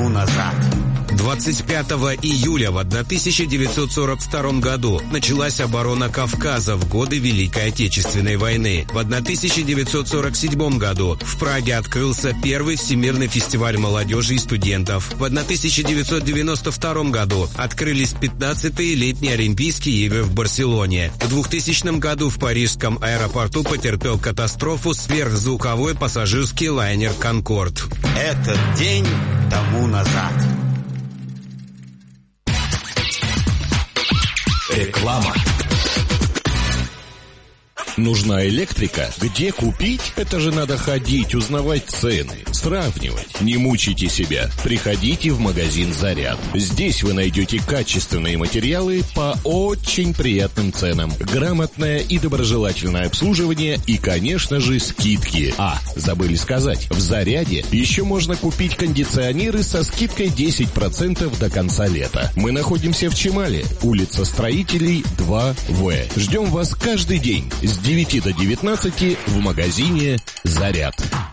тому назад. 25 июля в 1942 году началась оборона Кавказа в годы Великой Отечественной войны. В 1947 году в Праге открылся первый Всемирный фестиваль молодежи и студентов. В 1992 году открылись 15-е летние Олимпийские игры в Барселоне. В 2000 году в парижском аэропорту потерпел катастрофу сверхзвуковой пассажирский лайнер «Конкорд». Этот день тому назад. Реклама. Нужна электрика? Где купить? Это же надо ходить, узнавать цены, сравнивать. Не мучайте себя. Приходите в магазин «Заряд». Здесь вы найдете качественные материалы по очень приятным ценам, грамотное и доброжелательное обслуживание и, конечно же, скидки. Забыли сказать, в «Заряде» еще можно купить кондиционеры со скидкой 10% до конца лета. Мы находимся в Чемале, улица Строителей, 2В. Ждем вас каждый день с 9 до 19 в магазине «Заряд».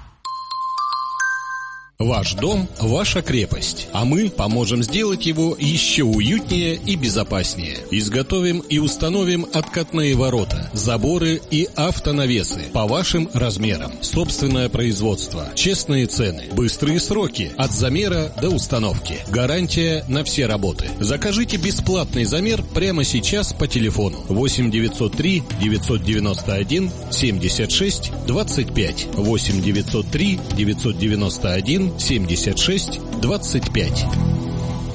Ваш дом – ваша крепость, а мы поможем сделать его еще уютнее и безопаснее. Изготовим и установим откатные ворота, заборы и автонавесы по вашим размерам. Собственное производство, честные цены, быстрые сроки от замера до установки. Гарантия на все работы. Закажите бесплатный замер прямо сейчас по телефону 8 903 991 76 25 8 903 991 76 25.